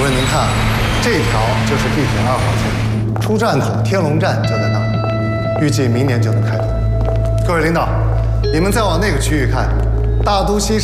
主任您看，这条就是地铁2号线，出站口天龙站就在那儿，预计明年就能开通。各位领导，你们再往那个区域看，大都西